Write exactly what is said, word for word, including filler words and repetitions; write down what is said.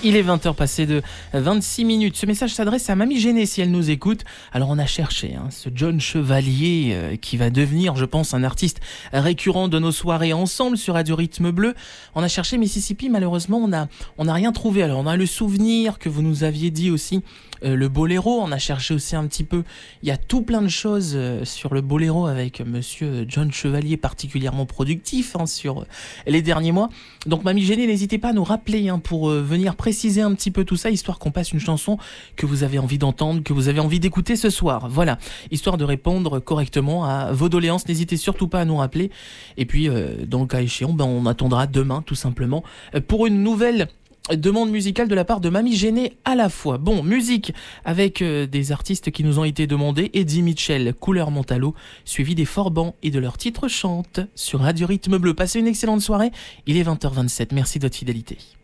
Il est vingt heures passées de vingt-six minutes. Ce message s'adresse à Mamie Gênée si elle nous écoute. Alors on a cherché hein, ce John Chevalier euh, qui va devenir, je pense, un artiste récurrent de nos soirées ensemble sur Radio Rythme Bleu. On a cherché Mississippi, malheureusement on n'a on a rien trouvé. Alors on a le souvenir que vous nous aviez dit aussi, euh, le boléro. On a cherché aussi un petit peu. Il y a tout plein de choses euh, sur le boléro avec Monsieur John Chevalier particulièrement productif hein, sur les derniers mois. Donc Mamie Gênée, n'hésitez pas à nous rappeler hein, pour euh, venir préciser un petit peu tout ça, histoire qu'on passe une chanson que vous avez envie d'entendre, que vous avez envie d'écouter ce soir. Voilà, histoire de répondre correctement à vos doléances. N'hésitez surtout pas à nous rappeler. Et puis, euh, dans le cas échéant, ben, on attendra demain, tout simplement, pour une nouvelle demande musicale de la part de Mamie Gênée à la fois. Bon, musique avec euh, des artistes qui nous ont été demandés. Eddie Mitchell, Couleur Montalo, suivi des Forbans et de leur titre Chante sur Radio Rythme Bleu. Passez une excellente soirée. Il est vingt heures vingt-sept. Merci de votre fidélité.